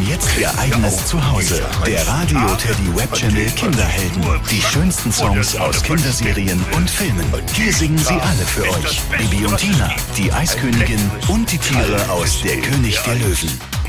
haben jetzt ihr eigenes Zuhause. Der Radio Teddy Webchannel Kinderhelden. Die schönsten Songs aus Kinderserien und Filmen. Hier singen sie alle für euch. Bibi und Tina, die Eiskönigin und die Tiere aus Der König der Löwen.